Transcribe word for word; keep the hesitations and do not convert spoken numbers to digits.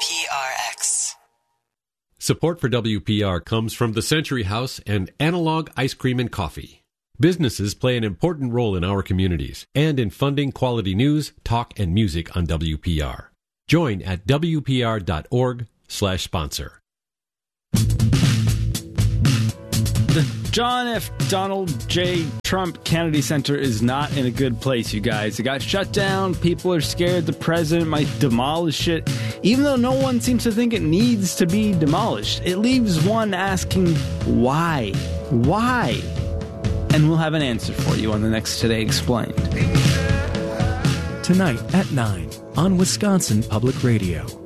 P R X. Support for W P R comes from the Century House and Analog Ice Cream and Coffee. Businesses play an important role in our communities and in funding quality news, talk, and music on W P R. Join at W P R dot org slash sponsor. The John F. Donald J. Trump Kennedy Center is not in a good place, you guys. It got shut down. People are scared the president might demolish it. Even though no one seems to think it needs to be demolished, it leaves one asking, why? Why? And we'll have an answer for you on the next Today Explained. Tonight at nine on Wisconsin Public Radio.